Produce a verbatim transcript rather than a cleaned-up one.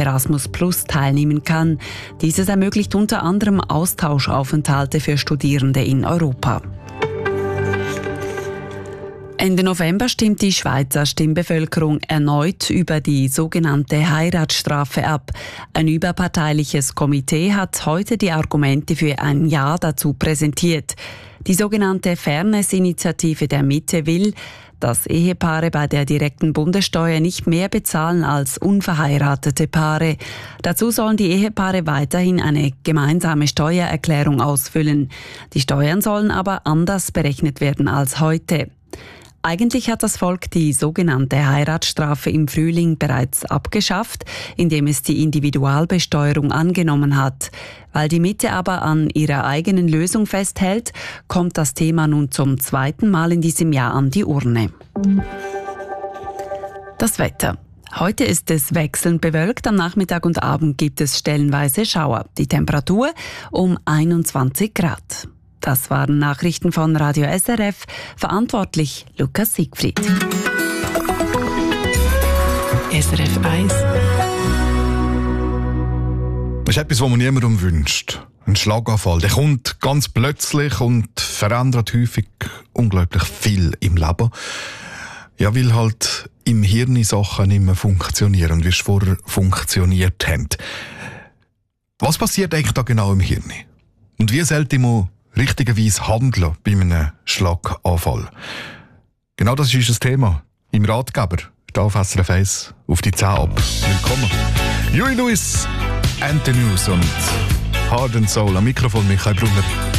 Erasmus Plus teilnehmen kann. Dieses ermöglicht unter anderem Austauschaufenthalte für Studierende in Europa. Ende November stimmt die Schweizer Stimmbevölkerung erneut über die sogenannte Heiratsstrafe ab. Ein überparteiliches Komitee hat heute die Argumente für ein Ja dazu präsentiert. Die sogenannte Fairness-Initiative der Mitte will, dass Ehepaare bei der direkten Bundessteuer nicht mehr bezahlen als unverheiratete Paare. Dazu sollen die Ehepaare weiterhin eine gemeinsame Steuererklärung ausfüllen. Die Steuern sollen aber anders berechnet werden als heute. Eigentlich hat das Volk die sogenannte Heiratsstrafe im Frühling bereits abgeschafft, indem es die Individualbesteuerung angenommen hat. Weil die Mitte aber an ihrer eigenen Lösung festhält, kommt das Thema nun zum zweiten Mal in diesem Jahr an die Urne. Das Wetter. Heute ist es wechselnd bewölkt, am Nachmittag und Abend gibt es stellenweise Schauer. Die Temperatur um einundzwanzig Grad. Das waren Nachrichten von Radio S R F, verantwortlich Lukas Siegfried. S R F eins. Das ist etwas, was man niemandem wünscht. Ein Schlaganfall. Der kommt ganz plötzlich und verändert häufig unglaublich viel im Leben. Ja, weil halt im Hirn Sachen nicht mehr funktionieren, wie es vorher funktioniert haben. Was passiert eigentlich da genau im Hirn? Und wie sollte man richtigerweise handeln bei einem Schlaganfall? Genau das ist unser Thema im Ratgeber. Hier auf S R F eins auf die zehn ab. Willkommen. Huey Lewis, Anthony und Heart and Soul. Am Mikrofon Michael Brunner.